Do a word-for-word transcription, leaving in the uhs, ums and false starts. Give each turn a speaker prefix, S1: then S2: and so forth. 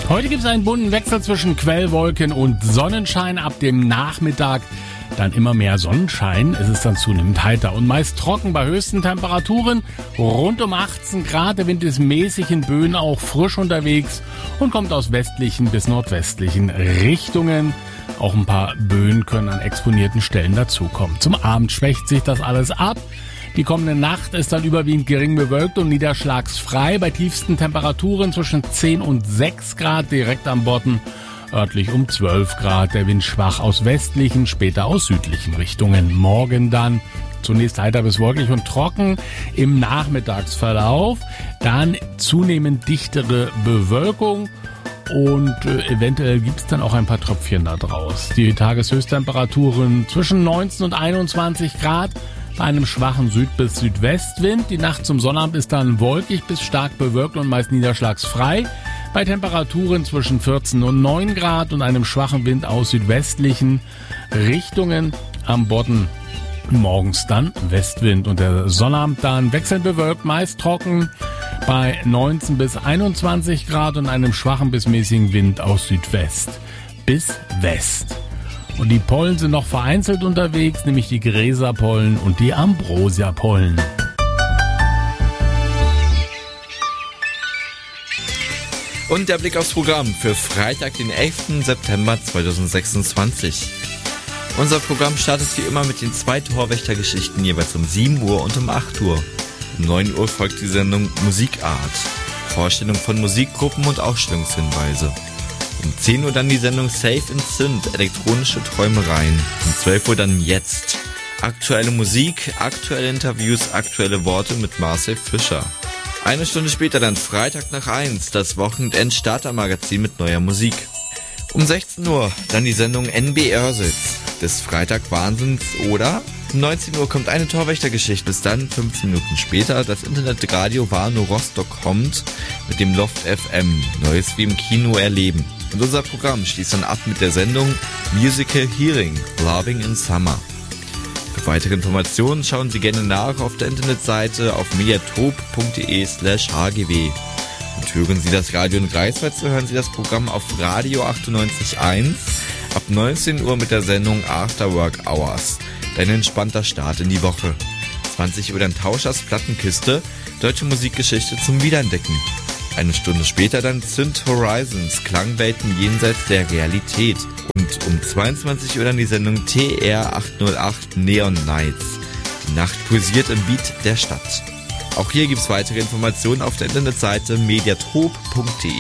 S1: Heute gibt es einen bunten Wechsel zwischen Quellwolken und Sonnenschein. Ab dem Nachmittag dann immer mehr Sonnenschein. Es ist dann zunehmend heiter und meist trocken bei höchsten Temperaturen. Rund um achtzehn Grad. Der Wind ist mäßig, in Böen auch frisch unterwegs und kommt aus westlichen bis nordwestlichen Richtungen. Auch ein paar Böen können an exponierten Stellen dazukommen. Zum Abend schwächt sich das alles ab. Die kommende Nacht ist dann überwiegend gering bewölkt und niederschlagsfrei bei tiefsten Temperaturen zwischen zehn und sechs Grad direkt am Bodden, örtlich um zwölf Grad. Der Wind schwach aus westlichen, später aus südlichen Richtungen. Morgen dann zunächst heiter bis wolkig und trocken im Nachmittagsverlauf, dann zunehmend dichtere Bewölkung. Und äh, eventuell gibt es dann auch ein paar Tröpfchen da draus. Die Tageshöchsttemperaturen zwischen neunzehn und einundzwanzig Grad bei einem schwachen Süd- bis Südwestwind. Die Nacht zum Sonnabend ist dann wolkig bis stark bewölkt und meist niederschlagsfrei. Bei Temperaturen zwischen vierzehn und neun Grad und einem schwachen Wind aus südwestlichen Richtungen. Am Bodden morgens dann Westwind und der Sonnabend dann wechselnd bewölkt, meist trocken bei neunzehn bis einundzwanzig Grad und einem schwachen bis mäßigen Wind aus Südwest bis West. Und die Pollen sind noch vereinzelt unterwegs, nämlich die Gräserpollen und die Ambrosiapollen.
S2: Und der Blick aufs Programm für Freitag, den elften September zweitausendsechsundzwanzig. Unser Programm startet wie immer mit den zwei Torwächtergeschichten jeweils um sieben Uhr und um acht Uhr. Um neun Uhr folgt die Sendung Musikart, Vorstellung von Musikgruppen und Ausstellungshinweise. Um zehn Uhr dann die Sendung Safe and Synth, elektronische Träumereien. Um zwölf Uhr dann Jetzt. Aktuelle Musik, aktuelle Interviews, aktuelle Worte mit Marcel Fischer. Eine Stunde später dann Freitag nach eins, das Wochenend-Starter-Magazin mit neuer Musik. Um sechzehn Uhr dann die Sendung N B Örsitz, des Freitag-Wahnsinns oder... Um neunzehn Uhr kommt eine Torwächtergeschichte, bis dann fünfzehn Minuten später das Internetradio Warnow Rostock kommt mit dem Loft F M, Neues wie im Kino erleben. Und unser Programm schließt dann ab mit der Sendung Musical Healing, Loving in Summer. Für weitere Informationen schauen Sie gerne nach auf der Internetseite auf mediatop.de slash hgw. Und hören Sie das Radio in Greifswald, so hören Sie das Programm auf Radio achtundneunzig Komma eins ab neunzehn Uhr mit der Sendung After Work Hours. Ein entspannter Start in die Woche. zwanzig Uhr dann Tauschers Plattenkiste, deutsche Musikgeschichte zum Wiederentdecken. Eine Stunde später dann Synth Horizons, Klangwelten jenseits der Realität. Und um zweiundzwanzig Uhr dann die Sendung T R achthundertacht Neon Nights. Die Nacht pulsiert im Beat der Stadt. Auch hier gibt's weitere Informationen auf der Internetseite mediatrop punkt de